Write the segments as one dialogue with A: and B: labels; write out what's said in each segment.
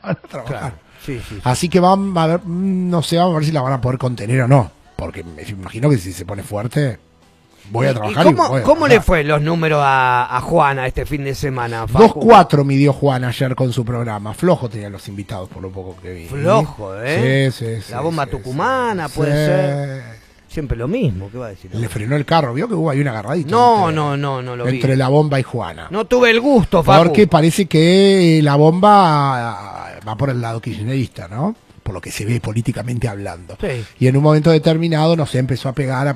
A: van a trabajar.
B: Claro. Sí, sí, sí.
A: Así que van a ver, no sé, vamos a ver si la van a poder contener o no. Porque me imagino que si se pone fuerte, voy a trabajar.
B: ¿Y cómo,
A: voy a
B: cómo le
A: trabajar.
B: fue los números a Juana este fin de semana, Facu?
A: 2.4 midió Juan ayer con su programa. Flojo tenían los invitados, por lo poco que vi.
B: Flojo, ¿eh?
A: Sí.
B: La bomba
A: sí,
B: tucumana,
A: sí.
B: puede
A: Sí.
B: ser. Siempre lo mismo, ¿qué va a decir?
A: Le frenó el carro, vio que hubo ahí una agarradita.
B: No lo vi.
A: Entre la bomba y Juana.
B: No tuve el gusto, Facu.
A: Porque parece que la bomba va por el lado kirchnerista, ¿no? Por lo que se ve políticamente hablando.
B: Sí.
A: Y en un momento determinado, no sé, empezó a pegar,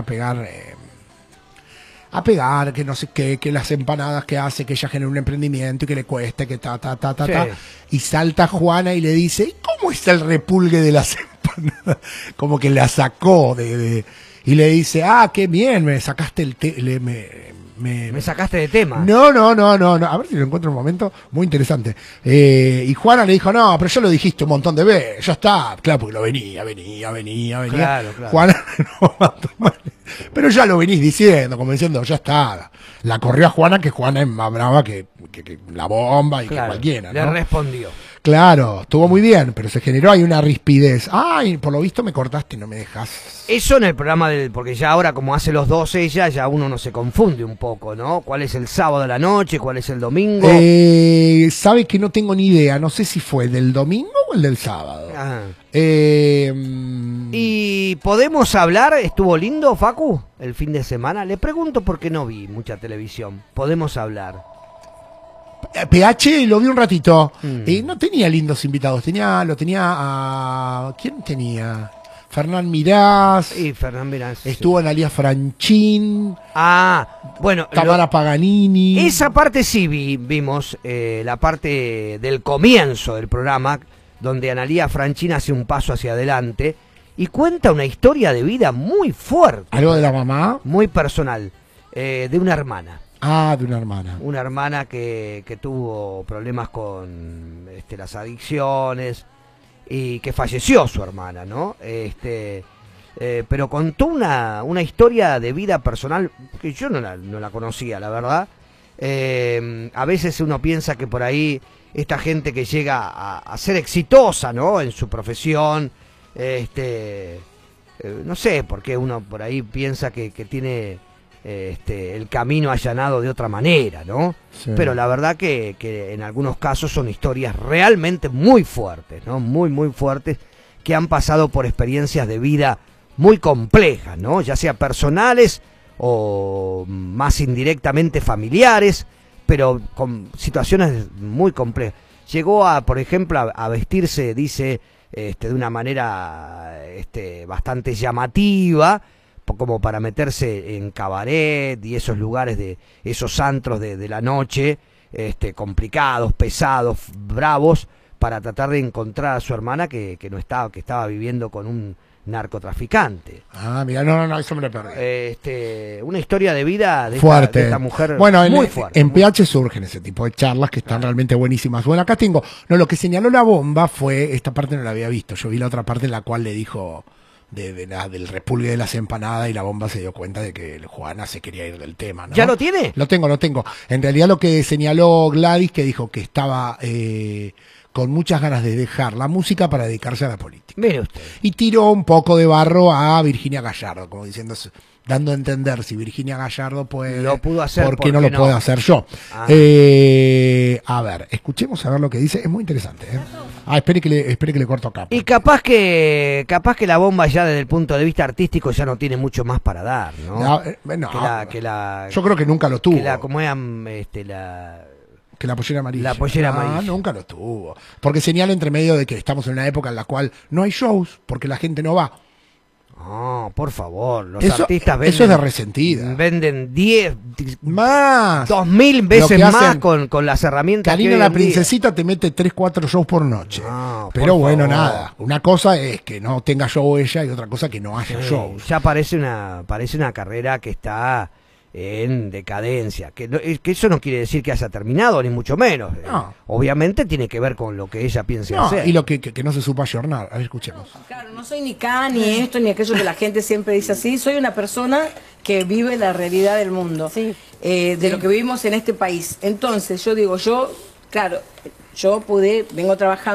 A: que no sé qué, que las empanadas que hace, que ella genera un emprendimiento y que le cueste, que ta.
B: Sí.
A: Y salta Juana y le dice, ¿y cómo está el repulgue de las empanadas? Como que la sacó y le dice, qué bien, me sacaste
B: Me sacaste de tema.
A: No. A ver si lo encuentro un momento muy interesante. Y Juana le dijo, no, pero ya lo dijiste un montón de veces, ya está. Claro, porque lo venía.
B: Claro.
A: Juana no va a tomar. Pero ya lo venís diciendo, como diciendo, ya está. La corrió a Juana, que Juana es más brava que la bomba y que cualquiera,
B: Le
A: ¿no?
B: respondió.
A: Claro, estuvo muy bien, pero se generó ahí una rispidez. Ay, por lo visto me cortaste y no me dejas.
B: Eso en el programa porque ya ahora como hace los dos ella, ya uno no se confunde un poco, ¿no? ¿Cuál es el sábado de la noche? ¿Cuál es el domingo?
A: Sabe que no tengo ni idea, no sé si fue del domingo o el del sábado.
B: Ajá. ¿Y podemos hablar? ¿Estuvo lindo, Facu, el fin de semana? Le pregunto porque no vi mucha televisión. ¿Podemos hablar?
A: PH lo vi un ratito. No tenía lindos invitados, lo tenía a... ¿Quién tenía? Fernán Mirás.
B: Sí, Fernán Mirás.
A: Estuvo Analía Franchín.
B: Bueno.
A: Tamara Paganini.
B: Esa parte sí vimos, la parte del comienzo del programa, donde Analía Franchín hace un paso hacia adelante y cuenta una historia de vida muy fuerte.
A: ¿Algo de la mamá?
B: Muy personal, de una hermana.
A: De una hermana.
B: Una hermana que tuvo problemas con las adicciones y que falleció su hermana, ¿no? Pero contó una historia de vida personal que yo no la conocía, la verdad. A veces uno piensa que por ahí esta gente que llega a ser exitosa, ¿no? En su profesión, no sé por qué uno por ahí piensa que tiene el camino allanado de otra manera, ¿no?
A: Sí.
B: Pero la verdad que en algunos casos son historias realmente muy fuertes, ¿no? Muy fuertes, que han pasado por experiencias de vida muy complejas, ¿no? Ya sea personales o más indirectamente familiares, pero con situaciones muy complejas. Llegó por ejemplo, a vestirse, dice, de una manera bastante llamativa, como para meterse en cabaret y esos lugares esos antros de la noche, complicados, pesados, bravos, para tratar de encontrar a su hermana que estaba viviendo con un narcotraficante.
A: Mira, no, eso me lo perdí.
B: Una historia de vida de
A: fuerte.
B: Esta mujer,
A: bueno,
B: muy fuerte.
A: En PH surgen ese tipo de charlas que están realmente buenísimas. Bueno, acá tengo. No, lo que señaló la bomba fue, esta parte no la había visto, yo vi la otra parte en la cual le dijo del repulgue de las empanadas y la bomba se dio cuenta de que Juana se quería ir del tema, ¿no?
B: ¿Ya lo tiene?
A: Lo tengo. En realidad lo que señaló Gladys, que dijo que estaba con muchas ganas de dejar la música para dedicarse a la política.
B: Mire usted.
A: Y tiró un poco de barro a Virginia Gallardo, como diciendo, dando a entender, si Virginia Gallardo puede,
B: lo pudo hacer,
A: ¿por qué no lo puedo hacer yo? A ver, escuchemos a ver lo que dice, es muy interesante. Espere que le corto acá.
B: Y capaz que la bomba ya desde el punto de vista artístico ya no tiene mucho más para dar, ¿no?
A: Yo creo que nunca lo tuvo. Que la pollera amarilla.
B: La pollera amarilla.
A: Nunca lo tuvo. Porque señala entre medio de que estamos en una época en la cual no hay shows, porque la gente no va.
B: Por favor, los
A: artistas
B: venden.
A: Eso es de resentida.
B: Venden 10
A: más,
B: 2000 veces más con las herramientas.
A: Karina la princesita te mete 3-4 shows por noche. Pero bueno, favor. Nada. Una cosa es que no tenga show ella y otra cosa que no haya shows.
B: Ya parece una carrera que está en decadencia, que eso no quiere decir que haya terminado, ni mucho menos.
A: No.
B: Obviamente tiene que ver con lo que ella piensa hacer.
A: Y lo que no se supo ayornar. A ver, escuchemos.
C: Claro, no soy ni acá, ni esto, ni aquello que la gente siempre dice así. Soy una persona que vive la realidad del mundo, de lo que vivimos en este país. Entonces, yo digo, claro, vengo trabajando